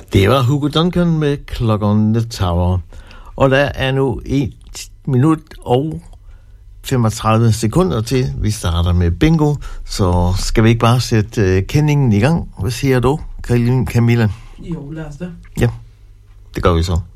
Det var Hugo Duncan med Clock on the Tower. Og der er nu 1 minut og 35 sekunder til, vi starter med bingo. Så skal vi ikke bare sætte kendingen i gang? Hvad siger du, Camilla? Jo, lad os det. Ja, det gør vi så.